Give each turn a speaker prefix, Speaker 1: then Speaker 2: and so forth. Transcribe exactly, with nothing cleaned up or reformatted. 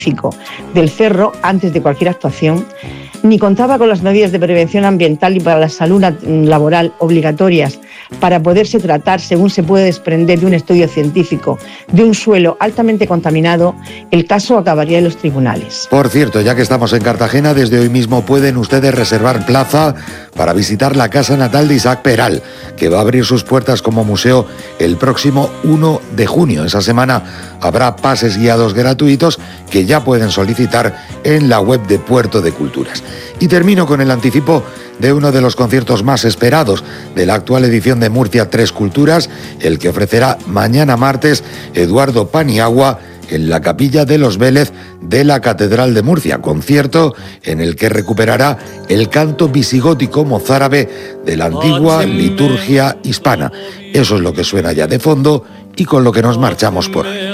Speaker 1: del Cerro antes de cualquier actuación, ni contaba con las medidas de prevención ambiental y para la salud laboral obligatorias para poderse tratar, según se puede desprender de un estudio científico, de un suelo altamente contaminado, el caso acabaría en los tribunales.
Speaker 2: Por cierto, ya que estamos en Cartagena, desde hoy mismo pueden ustedes reservar plaza para visitar la casa natal de Isaac Peral, que va a abrir sus puertas como museo el próximo uno de junio. Esa semana habrá pases guiados gratuitos que ya pueden solicitar en la web de Puerto de Culturas. Y termino con el anticipo de uno de los conciertos más esperados de la actual edición de Murcia Tres Culturas, el que ofrecerá mañana martes Eduardo Paniagua en la Capilla de los Vélez de la Catedral de Murcia, concierto en el que recuperará el canto visigótico mozárabe de la antigua liturgia hispana. Eso es lo que suena ya de fondo y con lo que nos marchamos por hoy.